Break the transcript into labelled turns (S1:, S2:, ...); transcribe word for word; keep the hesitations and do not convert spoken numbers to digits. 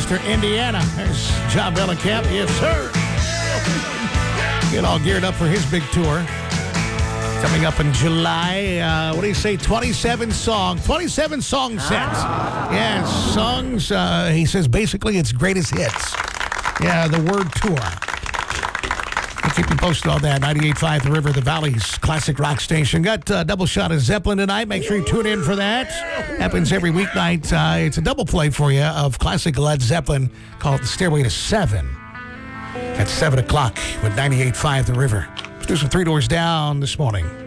S1: Rochester, Indiana. There's John Mellencamp. Yes, sir. Get all geared up for his big tour. Coming up in July. Uh, what do you say? twenty-seven song. twenty-seven song set. Yeah, songs. Uh, he says basically it's greatest hits. Yeah, the word tour. I'll keep you posted on that. ninety-eight point five The River, the Valley's classic rock station. Got a double shot of Zeppelin tonight. Make sure you tune in for that. Happens every weeknight. Uh, it's a double play for you of classic Led Zeppelin called The Stairway to Seven. At seven o'clock with ninety-eight point five The River. Let's do some Three Doors Down this morning.